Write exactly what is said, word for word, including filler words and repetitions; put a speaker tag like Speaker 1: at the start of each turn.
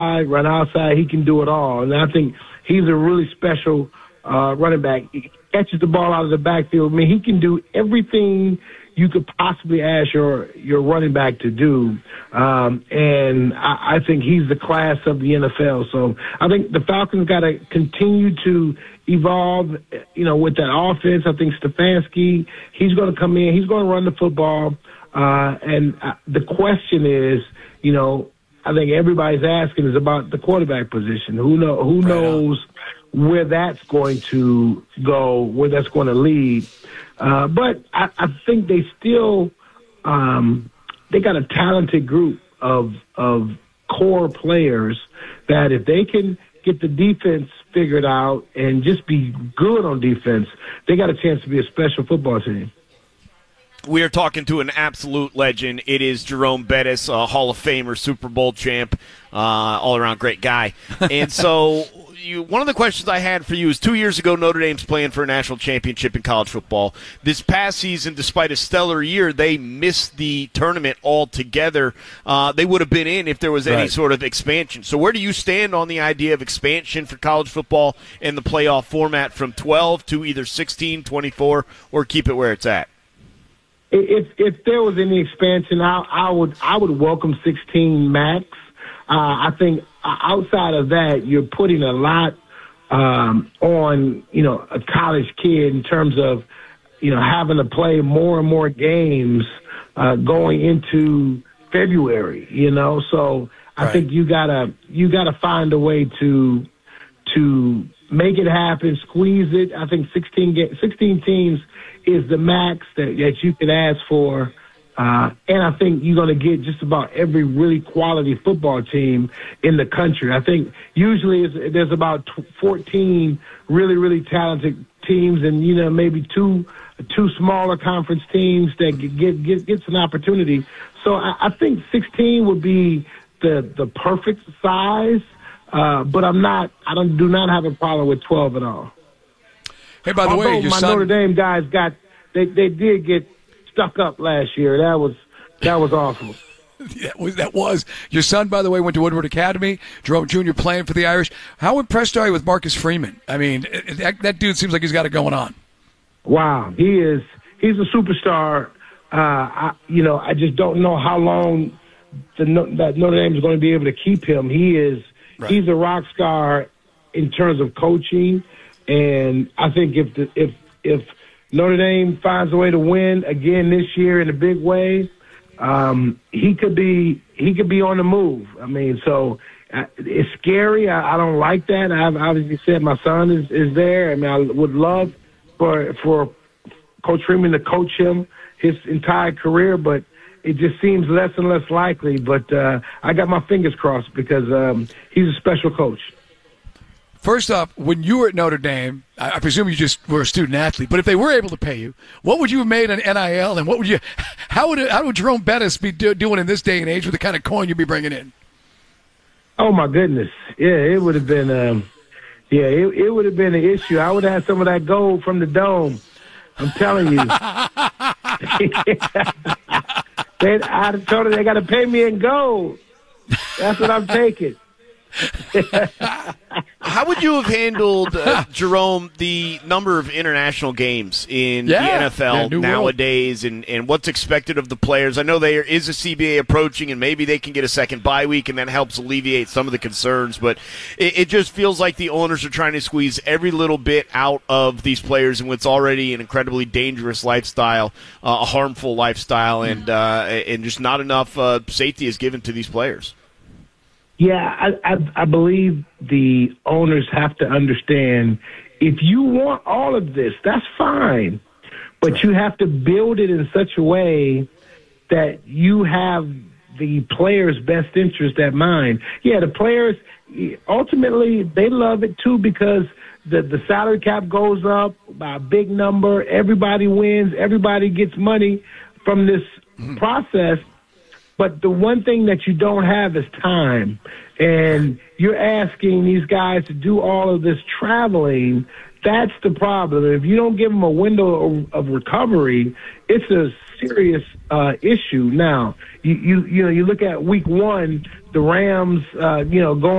Speaker 1: run outside. He can do it all. And I think he's a really special uh, running back. He catches the ball out of the backfield. I mean, he can do everything you could possibly ask your your running back to do. Um, and I, I think he's the class of the N F L. So I think the Falcons got to continue to evolve, you know, with that offense. I think Stefanski, he's going to come in. He's going to run the football. Uh, and uh, the question is, you know, I think everybody's asking is about the quarterback position. Who know? Who knows where that's going to go, where that's going to lead? Uh, but I, I think they still um, they got a talented group of of core players that if they can get the defense figured out and just be good on defense, they got a chance to be a special football team.
Speaker 2: We are talking to an absolute legend. It is Jerome Bettis, a Hall of Famer, Super Bowl champ, uh, all-around great guy. And so you, one of the questions I had for you is two years ago Notre Dame's playing for a national championship in college football. This past season, despite a stellar year, they missed the tournament altogether. Uh, they would have been in if there was any right. sort of expansion. So where do you stand on the idea of expansion for college football and the playoff format from twelve to either sixteen, twenty-four, or keep it where it's at?
Speaker 1: If if there was any expansion, I, I would I would welcome sixteen max. Uh, I think outside of that, you're putting a lot um, on you know a college kid in terms of you know having to play more and more games uh, going into February. You know, so I right. think you gotta you gotta find a way to to make it happen, squeeze it. I think sixteen sixteen teams is the max that, that you can ask for. Uh, and I think you're going to get just about every really quality football team in the country. I think usually it's, there's about fourteen really, really talented teams and, you know, maybe two two smaller conference teams that get, get gets an opportunity. So I, I think sixteen would be the, the perfect size. Uh, but I'm not, I don't, do not have a problem with twelve at all.
Speaker 3: Hey, by the
Speaker 1: Although
Speaker 3: way, your
Speaker 1: my
Speaker 3: son...
Speaker 1: Notre Dame guys got, they, they did get stuck up last year. That was, that was awful.
Speaker 3: that was, that was. Your son, by the way, went to Woodward Academy. Jerome Junior playing for the Irish. How impressed are you with Marcus Freeman? I mean, that, that dude seems like he's got it going on.
Speaker 1: Wow. He is, he's a superstar. Uh, I, you know, I just don't know how long the, that Notre Dame is going to be able to keep him. He is, right. he's a rock star in terms of coaching. And I think if the, if if Notre Dame finds a way to win again this year in a big way, um, he could be he could be on the move. I mean, so uh, it's scary. I, I don't like that. I've obviously said my son is, is there. I mean, I would love for for Coach Freeman to coach him his entire career, but it just seems less and less likely. But uh, I got my fingers crossed because um, he's a special coach.
Speaker 3: First off, when you were at Notre Dame, I presume you just were a student athlete, but if they were able to pay you, what would you have made on N I L, and what would you, how would it, how would Jerome Bettis be do, doing in this day and age with the kind of coin you'd be bringing in?
Speaker 1: Oh my goodness, yeah, it would have been, um, yeah, it, it would have been an issue. I would have had some of that gold from the dome. I'm telling you. they, I told her they got to pay me in gold. That's what I'm taking.
Speaker 2: How would you have handled, uh, Jerome, the number of international games in
Speaker 3: yeah,
Speaker 2: the N F L
Speaker 3: yeah,
Speaker 2: nowadays and, and what's expected of the players? I know there is a C B A approaching and maybe they can get a second bye week and that helps alleviate some of the concerns, but it, it just feels like the owners are trying to squeeze every little bit out of these players in what's already an incredibly dangerous lifestyle, uh, a harmful lifestyle, and, uh, and just not enough uh, safety is given to these players.
Speaker 1: Yeah, I, I, I believe the owners have to understand if you want all of this, that's fine. But right. you have to build it in such a way that you have the players' best interest at mind. Yeah, the players, ultimately, they love it too because the, the salary cap goes up by a big number. Everybody wins. Everybody gets money from this mm-hmm. process. But the one thing that you don't have is time. And you're asking these guys to do all of this traveling. That's the problem. If you don't give them a window of, of recovery, it's a serious uh, issue. Now, you, you you know, you look at week one, the Rams, uh, you know, going